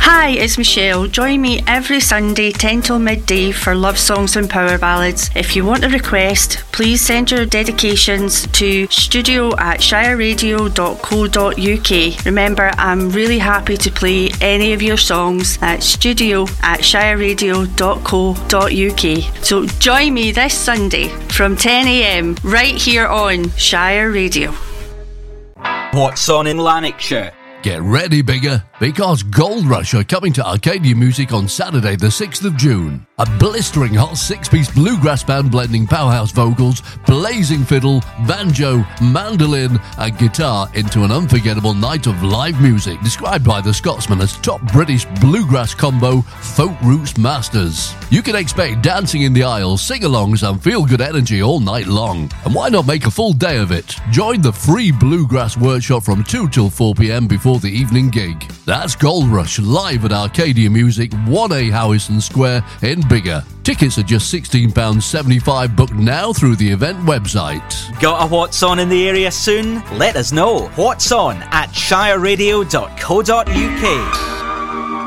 Hi, it's Michelle. Join me every Sunday 10 till midday for love songs and power ballads. If you want a request, please send your dedications to studio@shireradio.co.uk. Remember, I'm really happy to play any of your songs at studio@shireradio.co.uk. So join me this Sunday from 10 a.m. right here on Shire Radio. What's on in Lanarkshire? Get ready, Bigger, because Gold Rush are coming to Arcadia Music on Saturday the 6th of June. A blistering hot six-piece bluegrass band blending powerhouse vocals, blazing fiddle, banjo, mandolin and guitar into an unforgettable night of live music described by the Scotsman as top British bluegrass combo Folk Roots Masters. You can expect dancing in the aisles, sing-alongs and feel-good energy all night long. And why not make a full day of it? Join the free bluegrass workshop from 2 till 4 p.m. before the evening gig. That's Gold Rush live at Arcadia Music, 1A Howison Square in Bigger. Tickets are just £16.75. Book now through the event website. Got a What's On in the area soon? Let us know. What's On at shireradio.co.uk.